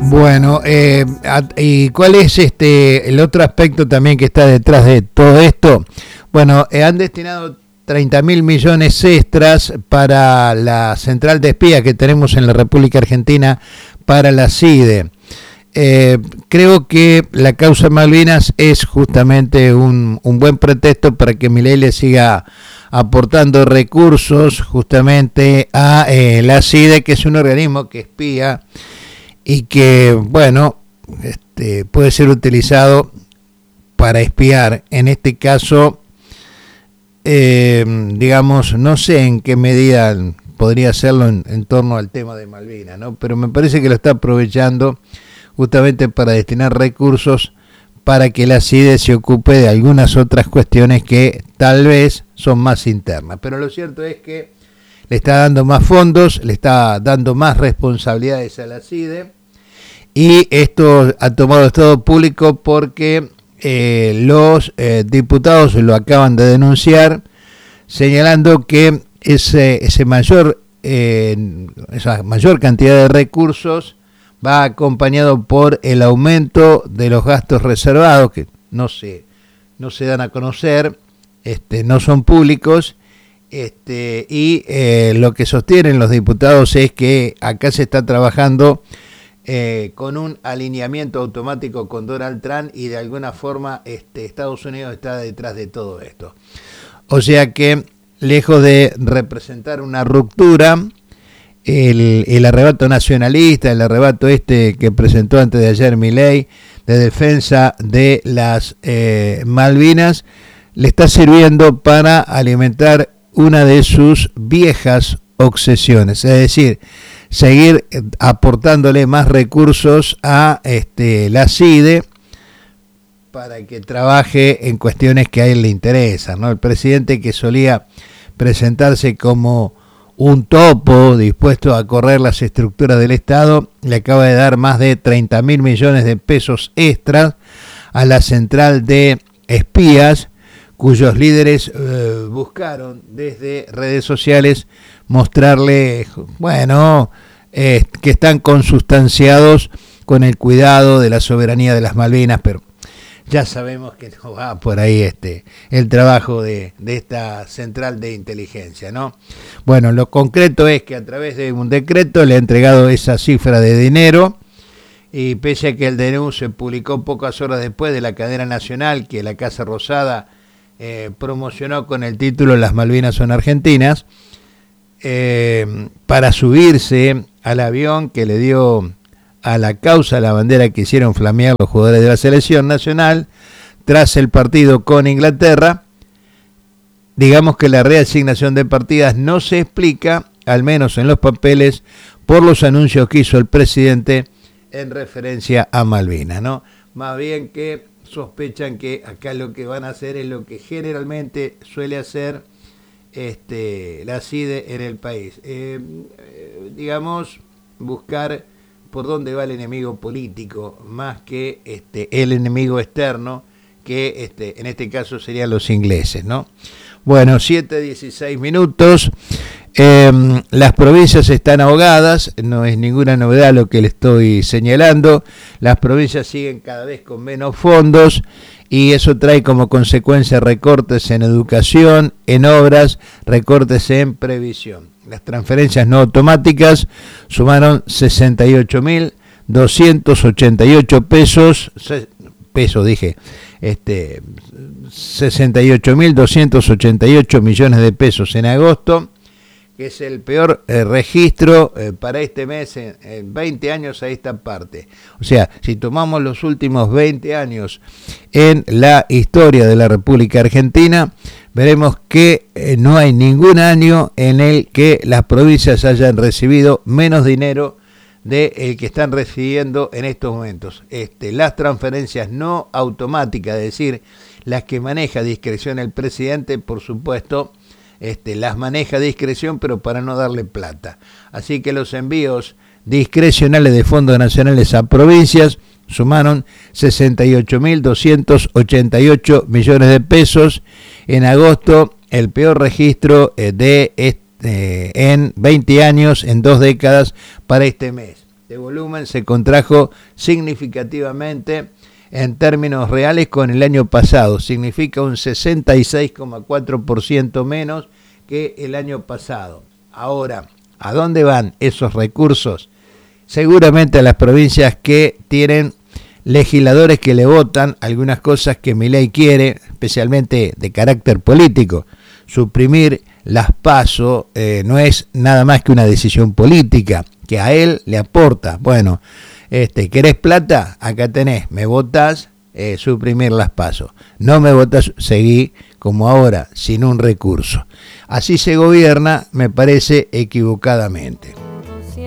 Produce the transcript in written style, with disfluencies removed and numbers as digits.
Bueno, ¿y cuál es el otro aspecto también que está detrás de todo esto? Bueno, han destinado 30.000 millones extras para la central de espías que tenemos en la República Argentina para la CIDE. Creo que la causa Malvinas es justamente un buen pretexto para que Milei le siga aportando recursos justamente a la CIDE, que es un organismo que espía y que, bueno, puede ser utilizado para espiar. En este caso, digamos, no sé en qué medida podría hacerlo en torno al tema de Malvinas, ¿no? Pero me parece que lo está aprovechando justamente para destinar recursos para que la CIDE se ocupe de algunas otras cuestiones que tal vez son más internas. Pero lo cierto es que le está dando más fondos, le está dando más responsabilidades a la CIDE, y esto ha tomado estado público porque los diputados lo acaban de denunciar, señalando que esa mayor cantidad de recursos va acompañado por el aumento de los gastos reservados, que no se dan a conocer, no son públicos, y lo que sostienen los diputados es que acá se está trabajando con un alineamiento automático con Donald Trump, y de alguna forma Estados Unidos está detrás de todo esto. O sea que, lejos de representar una ruptura, el arrebato nacionalista, el arrebato que presentó antes de ayer Milei de defensa de las Malvinas, le está sirviendo para alimentar una de sus viejas obsesiones, es decir, seguir aportándole más recursos a la CIDE para que trabaje en cuestiones que a él le interesan, ¿no? El presidente, que solía presentarse como un topo dispuesto a correr las estructuras del Estado, le acaba de dar más de 30.000 millones de pesos extras a la central de espías, cuyos líderes buscaron desde redes sociales mostrarle, bueno, que están consustanciados con el cuidado de la soberanía de las Malvinas, pero ya sabemos que no va por ahí el trabajo de esta central de inteligencia, ¿no? Bueno, lo concreto es que a través de un decreto le ha entregado esa cifra de dinero, y pese a que el DNU se publicó pocas horas después de la cadena nacional que la Casa Rosada promocionó con el título "Las Malvinas son argentinas", para subirse al avión que le dio a la causa la bandera que hicieron flamear los jugadores de la selección nacional tras el partido con Inglaterra. Digamos que la reasignación de partidas no se explica, al menos en los papeles, por los anuncios que hizo el presidente en referencia a Malvinas, ¿no? Más bien que sospechan que acá lo que van a hacer es lo que generalmente suele hacer la CIDE en el país, digamos, buscar por dónde va el enemigo político, más que el enemigo externo, que en este caso serían los ingleses, ¿no? Bueno, 7:16 minutos. Las provincias están ahogadas, no es ninguna novedad lo que le estoy señalando. Las provincias siguen cada vez con menos fondos, y eso trae como consecuencia recortes en educación, en obras, recortes en previsión. Las transferencias no automáticas sumaron 68.288 pesos, 68.288 millones de pesos en agosto, que es el peor registro para este mes en 20 años a esta parte. O sea, si tomamos los últimos 20 años en la historia de la República Argentina, veremos que no hay ningún año en el que las provincias hayan recibido menos dinero del que están recibiendo en estos momentos. Las transferencias no automáticas, es decir, las que maneja a discreción el presidente, por supuesto, las maneja a discreción, pero para no darle plata. Así que los envíos discrecionales de fondos nacionales a provincias sumaron 68.288 millones de pesos en agosto, el peor registro en 20 años, en 2 décadas para este mes. Este volumen se contrajo significativamente en términos reales con el año pasado. Significa un 66,4% menos que el año pasado. Ahora, ¿a dónde van esos recursos? Seguramente a las provincias que tienen legisladores que le votan algunas cosas que Milei quiere, especialmente de carácter político. Suprimir las PASO no es nada más que una decisión política que a él le aporta. Bueno, ¿querés plata? Acá tenés, me votás, suprimir las PASO. No me votás, seguí como ahora, sin un recurso. Así se gobierna, me parece, equivocadamente.